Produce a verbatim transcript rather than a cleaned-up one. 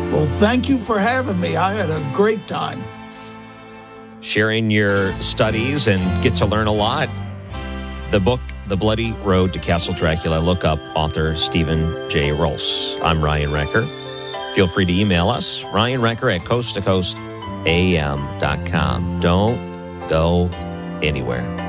Well, thank you for having me. I had a great time. Sharing your studies and get to learn a lot. The book, The Bloody Road to Castle Dracula. Look up author Stephen J. Rolfs. I'm Ryan Recker. Feel free to email us, Ryan Recker at coast to coast a m dot com. Don't go anywhere.